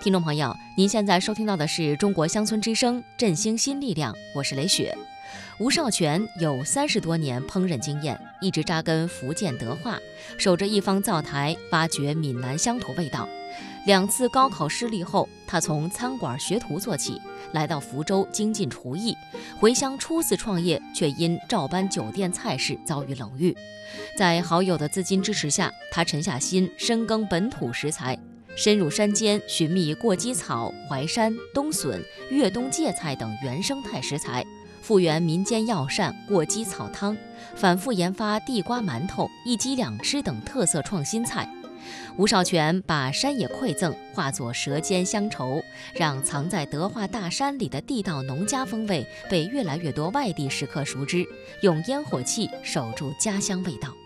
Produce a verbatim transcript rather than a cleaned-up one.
听众朋友，您现在收听到的是中国乡村之声振兴新力量，我是雷雪。吴少全有三十多年烹饪经验，一直扎根福建德化，守着一方灶台，挖掘闽南乡土味道。两次高考失利后，他从餐馆学徒做起，来到福州精进厨艺。回乡初次创业，却因照搬酒店菜式遭遇冷遇。在好友的资金支持下，他沉下心深耕本土食材，深入山间寻觅过鸡草、淮山、冬笋、越冬芥菜等原生态食材，复原民间药膳过鸡草汤，反复研发地瓜馒头、一鸡两吃等特色创新菜。吴少全把山野馈赠化作舌尖乡愁，让藏在德化大山里的地道农家风味被越来越多外地食客熟知，用烟火气守住家乡味道。